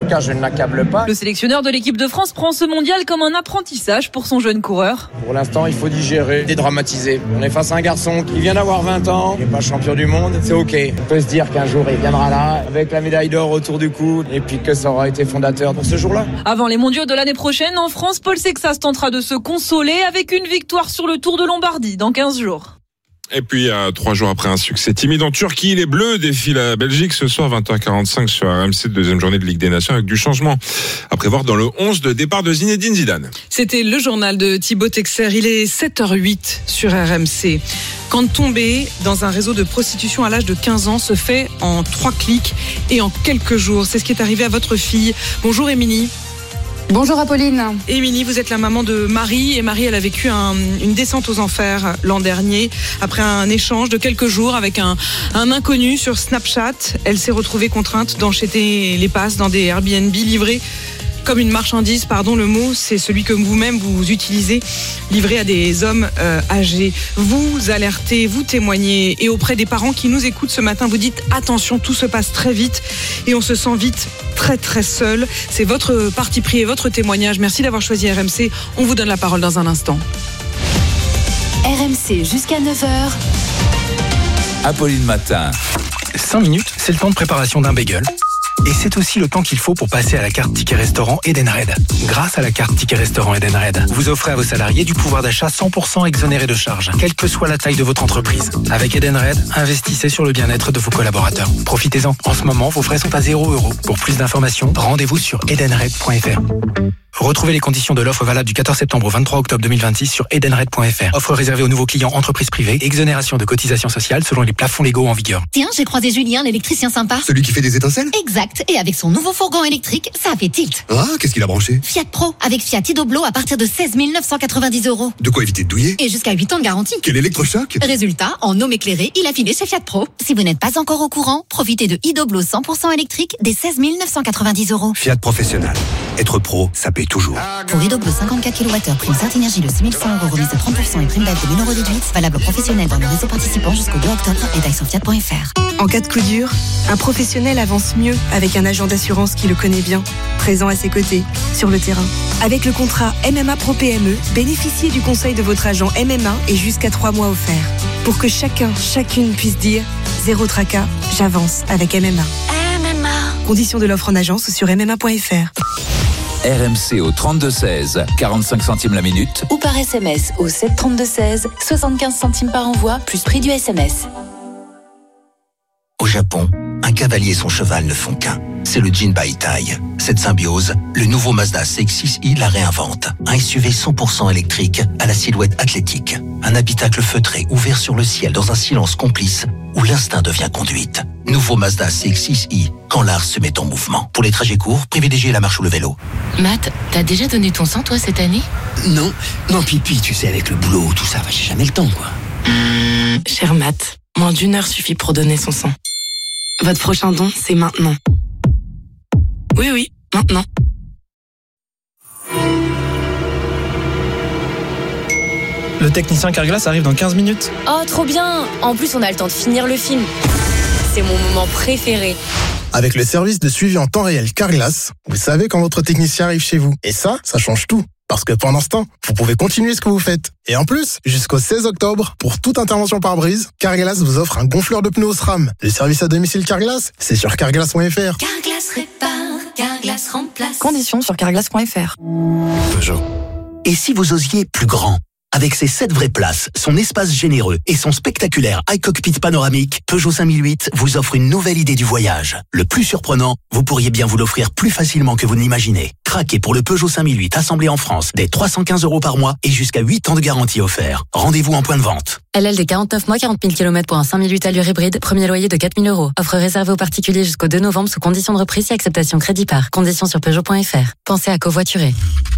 cas, je ne l'accable pas. Le sélectionneur de l'équipe de France prend ce mondial comme un apprentissage pour son jeune coureur. Pour l'instant, il faut digérer, dédramatiser. On est face à un garçon qui vient d'avoir 20 ans, il n'est pas champion du monde, c'est ok. On peut se dire qu'un jour, il viendra là, avec la médaille d'or autour du cou, et puis que ça aura été fondateur pour ce jour-là. Avant les mondiaux de l'année prochaine, en France, Paul Sexas tentera de se consoler avec une victoire sur le Tour de Lombardie dans 15 jours. Et puis, 3 jours après un succès timide en Turquie, les Bleus défient la Belgique ce soir 20h45 sur RMC, deuxième journée de Ligue des Nations avec du changement à prévoir dans le 11 de départ de Zinedine Zidane. C'était le journal de Thibaut Texer. Il est 7h08 sur RMC. Quand tomber dans un réseau de prostitution à l'âge de 15 ans se fait en 3 clics et en quelques jours. C'est ce qui est arrivé à votre fille. Bonjour Émilie. Bonjour Apolline. Émilie, vous êtes la maman de Marie et Marie, elle a vécu une descente aux enfers l'an dernier après un échange de quelques jours avec un inconnu sur Snapchat. Elle s'est retrouvée contrainte d'enchaîner les passes dans des Airbnb livrés comme une marchandise, pardon le mot, c'est celui que vous-même vous utilisez, livré à des hommes âgés. Vous alertez, vous témoignez et auprès des parents qui nous écoutent ce matin, vous dites attention, tout se passe très vite et on se sent vite très très seul. C'est votre parti pris et votre témoignage. Merci d'avoir choisi RMC. On vous donne la parole dans un instant. RMC jusqu'à 9h. Apolline Matin. 5 minutes, c'est le temps de préparation d'un bagel. Et c'est aussi le temps qu'il faut pour passer à la carte Ticket Restaurant Edenred. Grâce à la carte Ticket Restaurant Edenred, vous offrez à vos salariés du pouvoir d'achat 100% exonéré de charges, quelle que soit la taille de votre entreprise. Avec Edenred, investissez sur le bien-être de vos collaborateurs. Profitez-en. En ce moment, vos frais sont à 0 €. Pour plus d'informations, rendez-vous sur edenred.fr. Retrouvez les conditions de l'offre valable du 14 septembre au 23 octobre 2026 sur edenred.fr. Offre réservée aux nouveaux clients entreprises privées. Exonération de cotisations sociales selon les plafonds légaux en vigueur. Tiens, j'ai croisé Julien, l'électricien sympa. Celui qui fait des étincelles ? Exact. Et avec son nouveau fourgon électrique, ça a fait tilt. Ah, qu'est-ce qu'il a branché ? Fiat Pro, avec Fiat Idoblo à partir de 16 990 €. De quoi éviter de douiller ? Et jusqu'à 8 ans de garantie. Quel électrochoc ? Résultat, en homme éclairé, il a filé chez Fiat Pro. Si vous n'êtes pas encore au courant, profitez de Idoblo 100% électrique dès 16 990 €. Fiat Professionnel. Être pro, ça paye toujours. Pour Idoblo 54 kWh, prime Saint-Énergie de 6 100 € remise de 30% et prime d'aide de 1 000 € déduite, valable professionnel dans le réseau participant jusqu'au 2 octobre. Détails sur fiat.fr. En cas de coup dur, un professionnel avance mieux avec un agent d'assurance qui le connaît bien, présent à ses côtés, sur le terrain. Avec le contrat MMA Pro PME, bénéficiez du conseil de votre agent MMA et jusqu'à 3 mois offerts. Pour que chacune puisse dire « Zéro tracas, j'avance avec MMA ». Conditions de l'offre en agence sur MMA.fr. RMC au 32-16, 45 centimes la minute. Ou par SMS au 7 32 16, 75 centimes par envoi, plus prix du SMS. Au Japon, un cavalier et son cheval ne font qu'un. C'est le Jinbaitai. Cette symbiose, le nouveau Mazda CX-6i la réinvente. Un SUV 100% électrique à la silhouette athlétique. Un habitacle feutré ouvert sur le ciel dans un silence complice où l'instinct devient conduite. Nouveau Mazda CX-6i, quand l'art se met en mouvement. Pour les trajets courts, privilégiez la marche ou le vélo. Matt, t'as déjà donné ton sang toi cette année ? Non, Pipi, tu sais, avec le boulot, tout ça, j'ai jamais le temps quoi. Cher Matt, moins d'1 heure suffit pour donner son sang. Votre prochain don, c'est maintenant. Oui, maintenant. Le technicien Carglass arrive dans 15 minutes. Oh, trop bien! En plus, on a le temps de finir le film. C'est mon moment préféré. Avec le service de suivi en temps réel Carglass, vous savez quand votre technicien arrive chez vous. Et ça change tout. Parce que pendant ce temps, vous pouvez continuer ce que vous faites. Et en plus, jusqu'au 16 octobre, pour toute intervention par brise, Carglass vous offre un gonfleur de pneus SRAM. Le service à domicile Carglass, c'est sur carglass.fr. Carglass répare, Carglass remplace. Conditions sur carglass.fr. Peugeot. Et si vous osiez plus grand ? Avec ses 7 vraies places, son espace généreux et son spectaculaire iCockpit panoramique, Peugeot 5008 vous offre une nouvelle idée du voyage. Le plus surprenant, vous pourriez bien vous l'offrir plus facilement que vous ne l'imaginez. Craquez pour le Peugeot 5008 assemblé en France dès 315 € par mois et jusqu'à 8 ans de garantie offert. Rendez-vous en point de vente. LLD 49 mois, 40 000 km pour un 5008 allure hybride, premier loyer de 4 000 €. Offre réservée aux particuliers jusqu'au 2 novembre sous conditions de reprise et acceptation crédit par. Conditions sur Peugeot.fr. Pensez à covoiturer.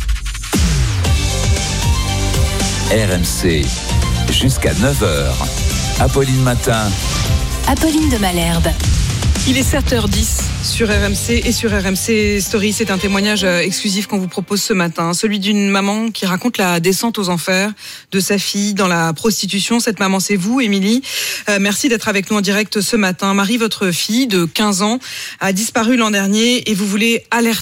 RMC, jusqu'à 9h. Apolline Matin. Apolline de Malherbe. Il est 7h10 sur RMC et sur RMC Story. C'est un témoignage exclusif qu'on vous propose ce matin. Celui d'une maman qui raconte la descente aux enfers de sa fille dans la prostitution. Cette maman, c'est vous, Émilie. Merci d'être avec nous en direct ce matin. Marie, votre fille de 15 ans, a disparu l'an dernier et vous voulez alerter